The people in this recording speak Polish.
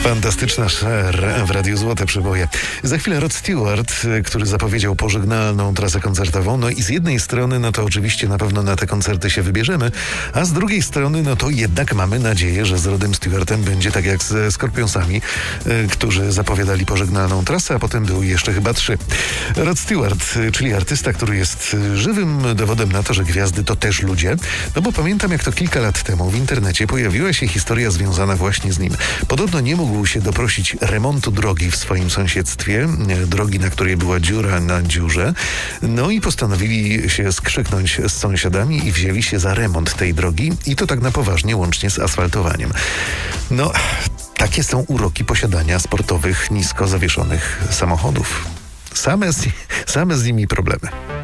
Fantastyczna Cher w Radiu Złote Przeboje. Za chwilę Rod Stewart, który zapowiedział pożegnalną trasę koncertową. No i z jednej strony, no to oczywiście na pewno na te koncerty się wybierzemy, a z drugiej strony, no to jednak mamy nadzieję, że z Rodem Stewartem będzie tak jak ze Scorpionsami, którzy zapowiadali pożegnalną trasę, a potem były jeszcze chyba 3. Rod Stewart, czyli artysta, który jest żywym dowodem na to, że gwiazdy to też ludzie. No bo pamiętam, jak to kilka lat temu w internecie pojawiła się historia związana właśnie z nim. Podobno nie mógł się doprosić remontu drogi w swoim sąsiedztwie, drogi, na której była dziura na dziurze. No i postanowili się skrzyknąć z sąsiadami i wzięli się za remont tej drogi i to tak na poważnie, łącznie z asfaltowaniem. No, takie są uroki posiadania sportowych, nisko zawieszonych samochodów. Same z nimi problemy.